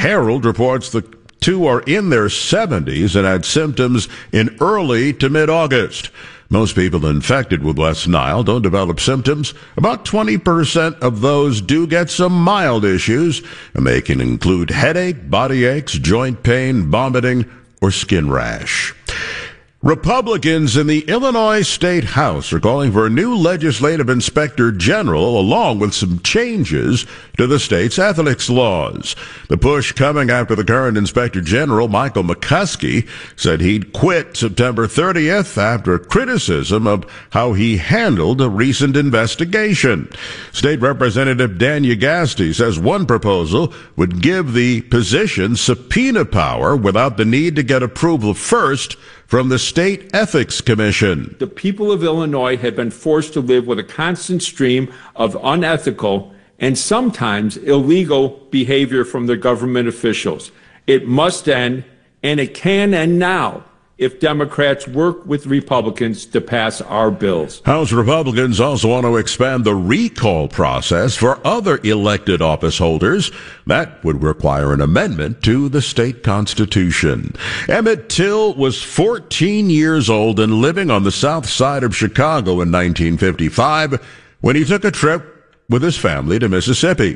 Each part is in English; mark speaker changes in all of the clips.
Speaker 1: Herald reports the two are in their 70s and had symptoms in early to mid-August. Most people infected with West Nile don't develop symptoms. About 20% of those do get some mild issues, and they can include headache, body aches, joint pain, vomiting, or skin rash. Republicans in the Illinois State House are calling for a new legislative inspector general along with some changes to the state's ethics laws. The push coming after the current inspector general, Michael McCuskey, said he'd quit September 30th after criticism of how he handled a recent investigation. State Representative Dan Ugasti says one proposal would give the position subpoena power without the need to get approval first from the State Ethics Commission.
Speaker 2: The people of Illinois have been forced to live with a constant stream of unethical and sometimes illegal behavior from their government officials. It must end, and it can end now if Democrats work with Republicans to pass our bills.
Speaker 1: House Republicans also want to expand the recall process for other elected office holders. That would require an amendment to the state constitution. Emmett Till was 14 years old and living on the south side of Chicago in 1955 when he took a trip with his family to Mississippi.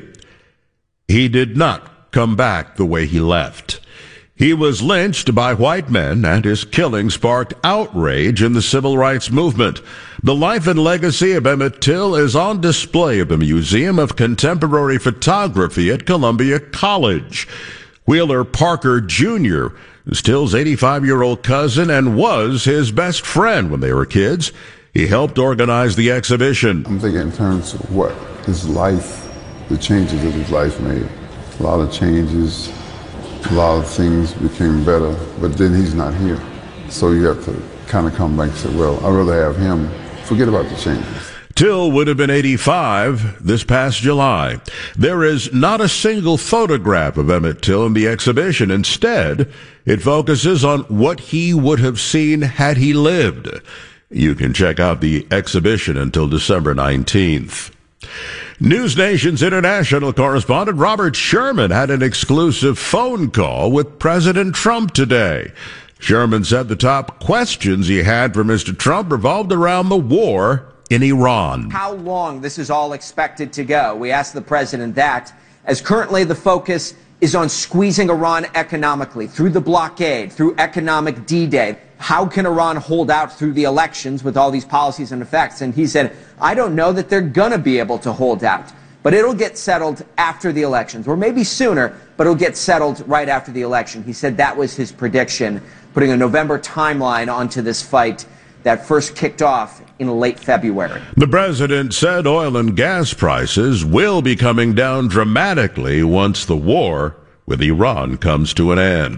Speaker 1: He did not come back the way he left. He was lynched by white men, and his killing sparked outrage in the civil rights movement. The life and legacy of Emmett Till is on display at the Museum of Contemporary Photography at Columbia College. Wheeler Parker Jr. is Till's 85-year-old cousin and was his best friend when they were kids. He helped organize the exhibition.
Speaker 3: I'm thinking in terms of what his life, the changes that his life made. A lot of changes. A lot of things became better, but then he's not here. So you have to kind of come back and say, well, I'd rather have him. Forget about the changes.
Speaker 1: Till would have been 85 this past July. There is not a single photograph of Emmett Till in the exhibition. Instead, it focuses on what he would have seen had he lived. You can check out the exhibition until December 19th. News Nation's international correspondent Robert Sherman had an exclusive phone call with President Trump today. Sherman said the top questions he had for Mr. Trump revolved around the war in Iran.
Speaker 4: How long this is all expected to go? We asked the president that, as currently the focus is on squeezing Iran economically, through the blockade, through economic D-Day. How can Iran hold out through the elections with all these policies and effects? And he said, I don't know that they're going to be able to hold out, but it'll get settled after the elections, or maybe sooner, but it'll get settled right after the election. He said that was his prediction, putting a November timeline onto this fight that first kicked off in late February.
Speaker 1: The president said oil and gas prices will be coming down dramatically once the war with Iran comes to an end.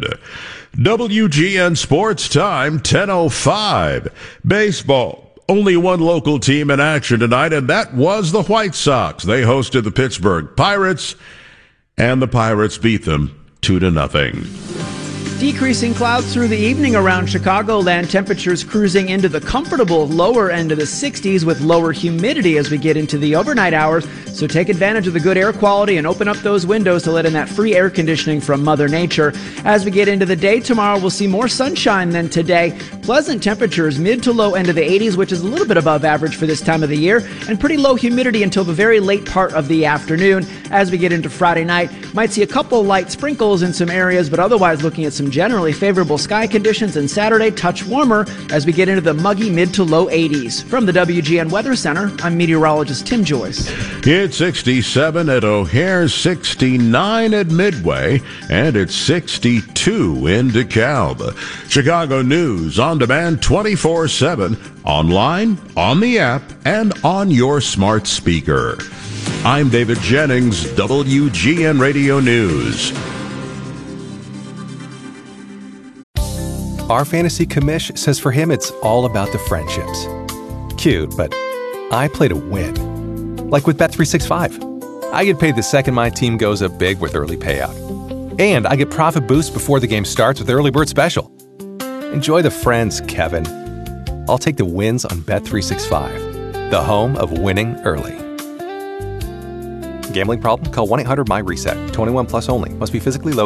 Speaker 1: WGN Sports Time, 10:05. Baseball. Only one local team in action tonight, and that was the White Sox. They hosted the Pittsburgh Pirates, and the Pirates beat them 2-0.
Speaker 5: Decreasing clouds through the evening around Chicagoland. Temperatures cruising into the comfortable lower end of the 60s with lower humidity as we get into the overnight hours. So take advantage of the good air quality and open up those windows to let in that free air conditioning from Mother Nature. As we get into the day tomorrow, we'll see more sunshine than today. Pleasant temperatures, mid to low end of the 80s, which is a little bit above average for this time of the year, and pretty low humidity until the very late part of the afternoon. As we get into Friday night, might see a couple light sprinkles in some areas, but otherwise looking at some generally favorable sky conditions, and Saturday touch warmer as we get into the muggy mid to low 80s. From the WGN Weather Center, I'm meteorologist Tim Joyce.
Speaker 1: It's 67 at O'Hare, 69 at Midway, and it's 62 in DeKalb. Chicago News on demand 24/7, online, on the app, and on your smart speaker. I'm David Jennings, WGN Radio News.
Speaker 6: Our fantasy commish says for him it's all about the friendships. Cute, but I play to win. Like with Bet365. I get paid the second my team goes up big with early payout. And I get profit boost before the game starts with Early Bird Special. Enjoy the friends, Kevin. I'll take the wins on Bet365, the home of winning early. Gambling problem? Call 1-800-MY-RESET. 21 plus only. Must be physically located.